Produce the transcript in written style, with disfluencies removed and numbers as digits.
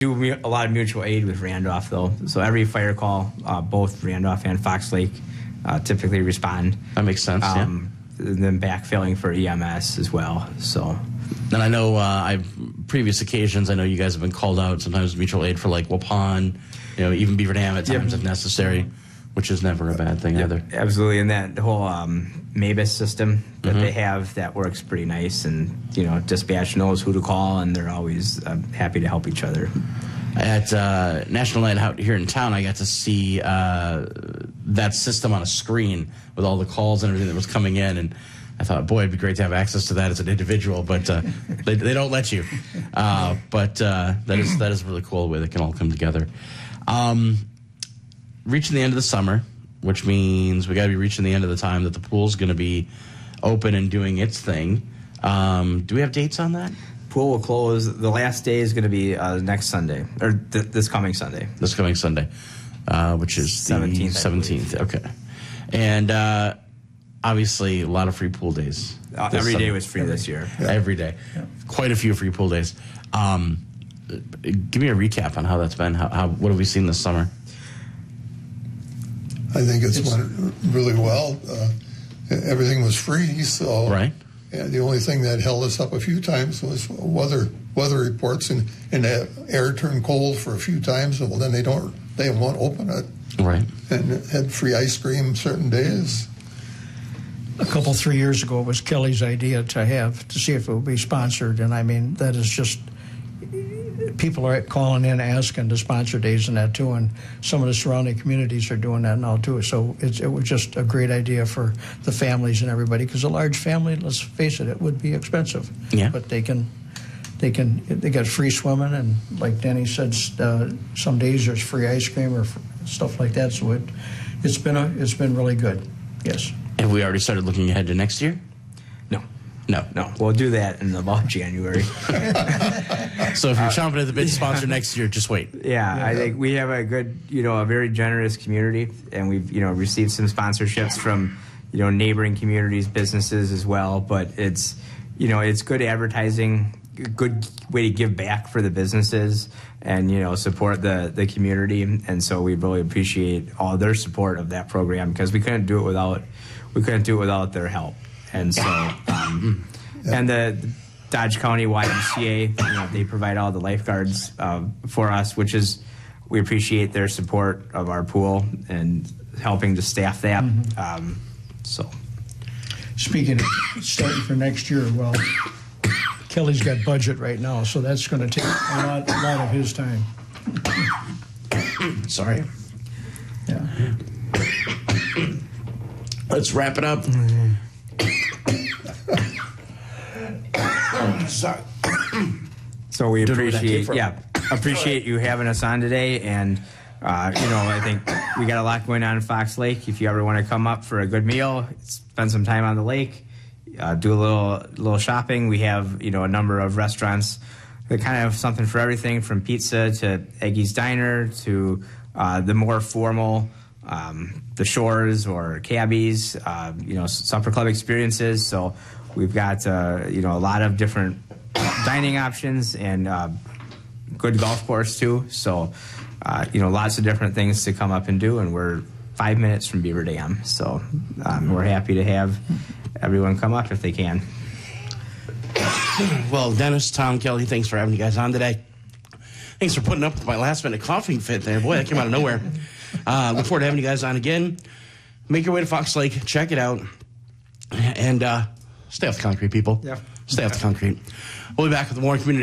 do a lot of mutual aid with Randolph, though. So every fire call, both Randolph and Fox Lake typically respond. That makes sense, yeah. And then backfilling for EMS as well. So, and I know previous occasions, I know you guys have been called out sometimes mutual aid for like Waupun, even Beaver Dam at times if necessary, which is never a bad thing either. Absolutely, and that whole MABUS system that they have, that works pretty nice, and dispatch knows who to call, and they're always happy to help each other. At National Night Out here in town, I got to see that system on a screen with all the calls and everything that was coming in, and I thought, boy, it'd be great to have access to that as an individual, but they don't let you. But that is really cool the way they can all come together. Reaching the end of the summer, which means we got to be reaching the end of the time that the pool's going to be open and doing its thing. Do we have dates on that? Pool will close. The last day is going to be next Sunday, or this coming Sunday. This coming Sunday, which is 17th. Okay. And obviously, a lot of free pool days. Every day was free this year. Yeah. Every day. Yeah. Quite a few free pool days. Give me a recap on how that's been. What have we seen this summer? I think it's went really well. Everything was free, so right. And the only thing that held us up a few times was weather reports, and the air turned cold for a few times. Well, then they won't open it. Right. And it had free ice cream certain days. A couple, 3 years ago, it was Kelly's idea to see if it would be sponsored, and I mean that is just. People are calling in asking to sponsor days and that too, and some of the surrounding communities are doing that now too. So it was just a great idea for the families and everybody, because a large family, let's face it, it would be expensive. Yeah. But they got free swimming, and like Denny said, some days there's free ice cream or stuff like that. So it's been really good. Yes. Have we already started looking ahead to next year? No. We'll do that in about January. So if you're chomping at the bit to sponsor next year, just wait. Yeah, I think we have a good, a very generous community, and we've, received some sponsorships from, neighboring communities, businesses as well. But it's, it's good advertising, a good way to give back for the businesses and, support the community. And so we really appreciate all their support of that program, because we couldn't do it without their help. And so, and the Dodge County YMCA, they provide all the lifeguards for us, we appreciate their support of our pool and helping to staff that. Speaking of starting for next year, well, Kelly's got budget right now, so that's going to take a lot of his time. Sorry. Yeah. Let's wrap it up. Sorry. So we appreciate you having us on today, and I think we got a lot going on in Fox Lake. If you ever want to come up for a good meal, spend some time on the lake, do a little shopping. We have a number of restaurants that kind of have something for everything, from pizza to Eggie's Diner to the more formal the Shores or Cabby's, supper club experiences. So we've got a lot of different dining options, and good golf course too. So lots of different things to come up and do, and we're 5 minutes from Beaver Dam. So we're happy to have everyone come up if they can. Well, Dennis, Tom, Kelly, thanks for having you guys on today. Thanks for putting up with my last-minute coughing fit there. Boy, that came out of nowhere. Look forward to having you guys on again. Make your way to Fox Lake. Check it out. And stay off the concrete, people. Yeah. Stay off the concrete. We'll be back with more community